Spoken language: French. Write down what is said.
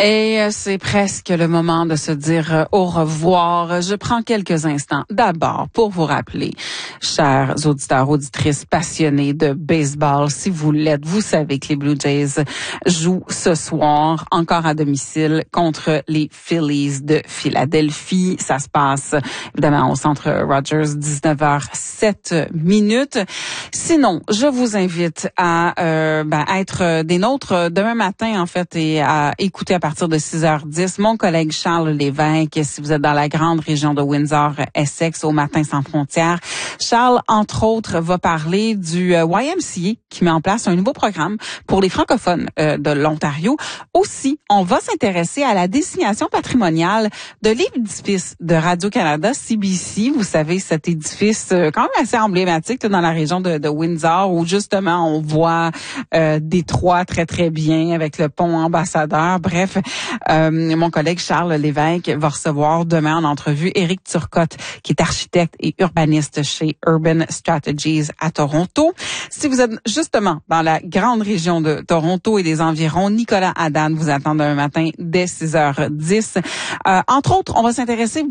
Et c'est presque le moment de se dire au revoir. Je prends quelques instants d'abord pour vous rappeler, chers auditeurs, auditrices passionnés de baseball, si vous l'êtes, vous savez que les Blue Jays jouent ce soir encore à domicile contre les Phillies de Philadelphie. Ça se passe évidemment au Centre Rogers, 19h07. Sinon, je vous invite à être des nôtres demain matin en fait et à écouter à partir de 6h10 mon collègue Charles Lévesque, si vous êtes dans la grande région de Windsor, Essex, au Matin sans frontières. Charles, entre autres, va parler du YMCA qui met en place un nouveau programme pour les francophones de l'Ontario. Aussi, on va s'intéresser à la désignation patrimoniale de l'édifice de Radio-Canada, CBC. Vous savez, cet édifice quand même assez emblématique dans la région de Windsor où justement on voit Détroit très très bien avec le pont Ambassadeur. Bref, mon collègue Charles Lévesque va recevoir demain en entrevue Éric Turcotte, qui est architecte et urbaniste chez Urban Strategies à Toronto. Si vous êtes justement dans la grande région de Toronto et des environs, Nicolas Haddad vous attend demain matin dès 6h10. Entre autres, on va s'intéresser